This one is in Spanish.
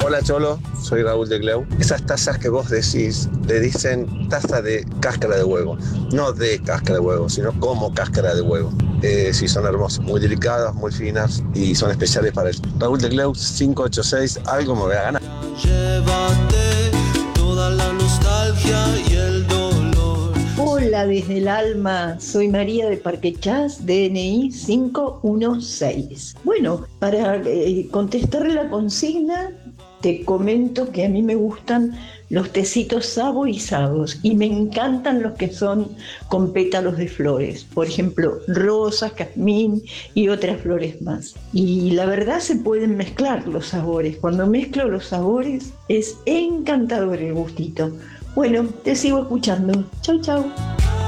Hola Cholo, soy Raúl de Cleu. Esas tazas que vos decís, le dicen taza de cáscara de huevo. No de cáscara de huevo, sino como cáscara de huevo. Sí, son hermosas, muy delicadas, muy finas y son especiales para eso. Raúl de Cleu 586, algo me voy a ganar. Llévate toda la nostalgia y el dolor. Hola desde el alma, soy María de Parque Chas, DNI 516. Bueno, para contestarle la consigna, te comento que a mí me gustan los tecitos saborizados y me encantan los que son con pétalos de flores, por ejemplo, rosas, jazmín y otras flores más. Y la verdad se pueden mezclar los sabores. Cuando mezclo los sabores es encantador el gustito. Bueno, te sigo escuchando. Chau, chau.